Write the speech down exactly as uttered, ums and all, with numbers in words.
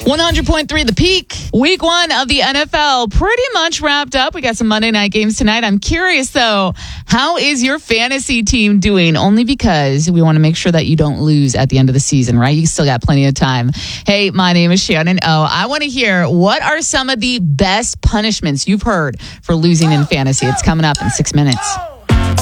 one hundred point three The Peak. Week one of the N F L pretty much wrapped up. We got some Monday night games tonight. I'm curious, though, how is your fantasy team doing? Only because we want to make sure that you don't lose at the end of the season, right? You still got plenty of time. Hey, my name is Shannon O. I want to hear, what are some of the best punishments you've heard for losing in fantasy? It's coming up in six minutes.